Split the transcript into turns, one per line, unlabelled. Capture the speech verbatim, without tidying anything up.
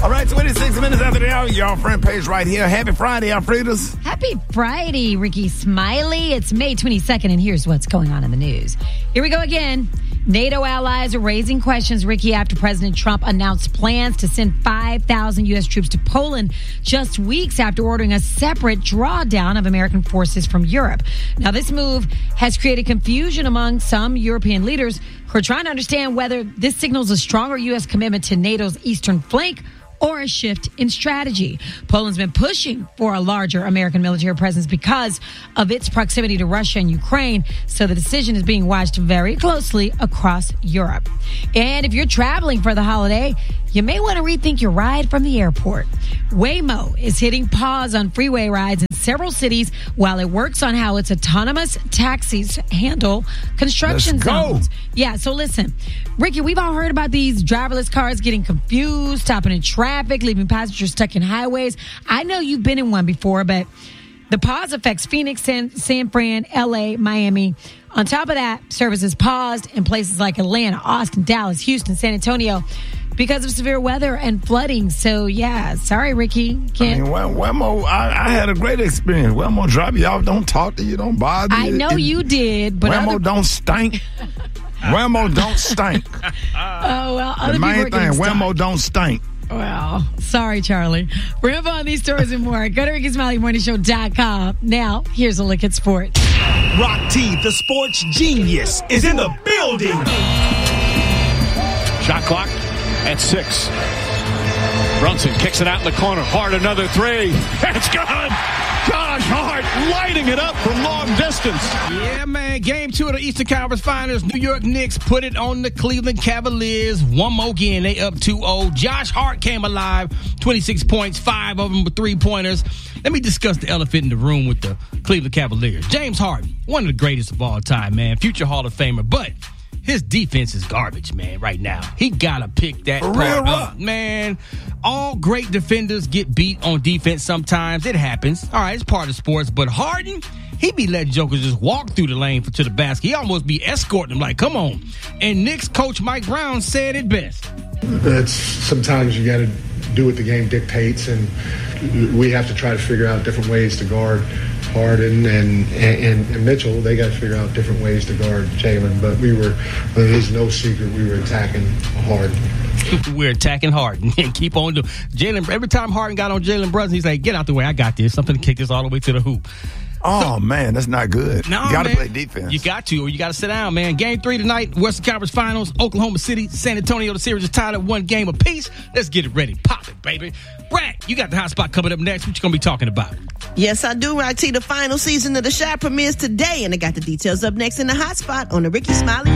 All right, twenty-six minutes after the hour, your front page right here. Happy Friday, Alfredas.
Happy Friday, Ricky Smiley. It's May twenty-second, and here's what's going on in the news. Here we go again. NATO allies are raising questions, Ricky, after President Trump announced plans to send five thousand U S troops to Poland just weeks after ordering a separate drawdown of American forces from Europe. Now, this move has created confusion among some European leaders who are trying to understand whether this signals a stronger U S commitment to NATO's eastern flank or a shift in strategy. Poland's been pushing for a larger American military presence because of its proximity to Russia and Ukraine, so the decision is being watched very closely across Europe. And if you're traveling for the holiday, you may want to rethink your ride from the airport. Waymo is hitting pause on freeway rides in several cities while it works on how its autonomous taxis handle construction
Let's go.
zones. Yeah, so listen, Ricky, we've all heard about these driverless cars getting confused, stopping in traffic, leaving passengers stuck in highways. I know you've been in one before, but the pause affects Phoenix, San, San Fran, L A, Miami. On top of that, services paused in places like Atlanta, Austin, Dallas, Houston, San Antonio because of severe weather and flooding. So, yeah, sorry, Ricky. Can't.
I mean, Waymo, I, I had a great experience. Waymo drop you off, don't talk to you, don't bother you.
I know
it,
you did, but
Waymo
other...
don't stink. Waymo don't stink.
Oh, well, other
The
people
main
are getting
thing, Waymo
stuck.
don't stink.
Well, sorry, Charlie. For info on these stories and more, go to Ricky Smiley Morning Show dot com. Now, here's a look at sports.
Rock T, the sports genius, is in the building.
Shot clock at six. Brunson kicks it out in the corner. Hart, another three. It's gone. Josh Hart lighting it up from long distance.
Yeah, man. Game two of the Eastern Conference Finals. New York Knicks put it on the Cleveland Cavaliers. One more again. They up two oh. Josh Hart came alive. twenty-six points, five of them with three-pointers. Let me discuss the elephant in the room with the Cleveland Cavaliers. James Harden, one of the greatest of all time, man. Future Hall of Famer. But his defense is garbage, man, right now. He got to pick that
For
part
real,
up, man. All great defenders get beat on defense sometimes. It happens. All right, it's part of sports. But Harden, he be letting jokers just walk through the lane for, to the basket. He almost be escorting them like, come on. And Knicks coach Mike Brown said it best.
It's sometimes you got to do what the game dictates, and we have to try to figure out different ways to guard Harden and, and, and Mitchell. They got to figure out different ways to guard Jalen. But we were, it is no secret, we were attacking Harden.
We're attacking Harden and keep on doing. Jalen, every time Harden got on Jalen Brunson, he's like, get out the way. I got this. Something to kick this all the way to the hoop.
Oh, so, man, that's not good.
No,
you got to
man.
play defense.
You got to, or you got to sit down, man. Game three tonight, Western Conference Finals, Oklahoma City, San Antonio. The series is tied at one game apiece. Let's get it ready. Pop it, baby. Brad, you got the hot spot coming up next. What you going to be talking about?
Yes, I do, Rock T. The final season of The Shot premieres today, and I got the details up next in the hot spot on the Ricky Smiley